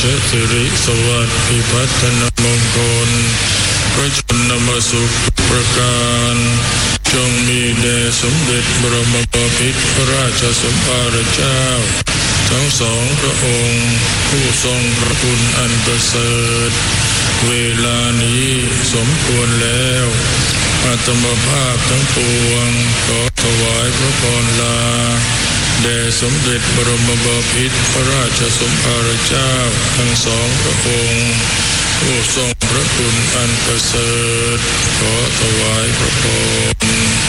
สิริสวัสดิ์พิพัฒนมงคลพระชนมสุขประการจงมีแด่สมเด็จบรมบพิตรพระราชสมภารเจ้าทั้งสองพระองค์ผู้ทรงพระคุณอันประเสริฐเวลานี้สมควรแล้วอาตมภาพทั้งปวงขอถวายพระพรลาแด่สมเด็จบรมบพิตรพระราชสมภารเจ้าทั้งสองพระองค์ผู้ทรงพระคุณอันประเสริฐขอถวายพระพร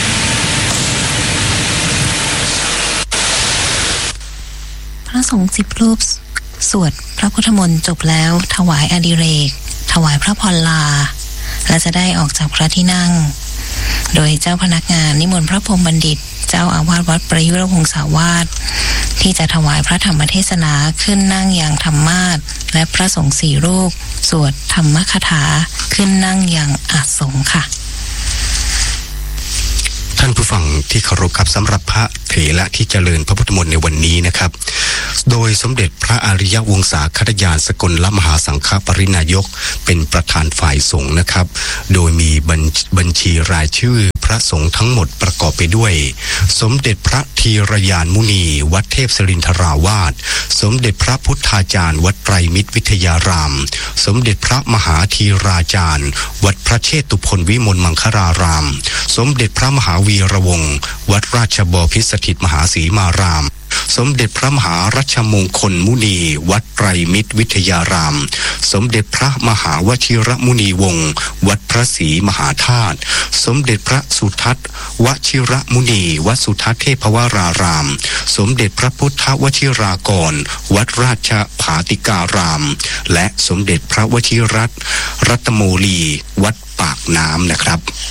พระสงฆ์10 รูปสวดพระพุทธมนต์จบแล้วถวายอดิเรกถวายพระพรลาและจะได้ออกจากพระที่นั่งโดยเจ้าพนักงานนิมนต์พระพรหมบัณฑิตเจ้าอาวาสวัดประยุรวงศาวาสที่จะถวายพระธรรมเทศนาขึ้นนั่งอย่างธรรมาสน์และพระสงฆ์4 รูปสวดธรรมคถาขึ้นนั่งอย่างอาสงฆ์ค่ะท่านผู้ฟังที่เคารพครับสำหรับพระเถระที่เจริญพระพุทธมนต์ในวันนี้นะครับโดยสมเด็จพระอริยวงศาคณยานสกลมหาสังฆปรินายกเป็นประธานฝ่ายสงฆ์นะครับโดยมีบัญชีรายชื่อพระสงฆ์ทั้งหมดประกอบไปด้วยสมเด็จพระธีรยานมุนีวัดเทพศิรินทราวาสสมเด็จพระพุทธาจารย์วัดไตรมิตรวิทยารามสมเด็จพระมหาธีราจารย์วัดพระเชตุพนวิมลมังคลารามสมเด็จพระมหาวีระวงศ์วัดราชบพิตรสถิตมหาศรีมารามสมเด็จพระมหารัชมงคลมุนีวัดไตรมิตรวิทยารามสมเด็จพระมหาวชิรมุนีวงศ์วัดพระศรีมหาธาตุสมเด็จพระสุทัศน์วชิรมุนีวัดสุทัศน์เทพวรารามสมเด็จพระพุทธวชิรากรวัดราชภาติการามและสมเด็จพระวชิรัตน์รัตโมลีวัดปากน้ำนะครับ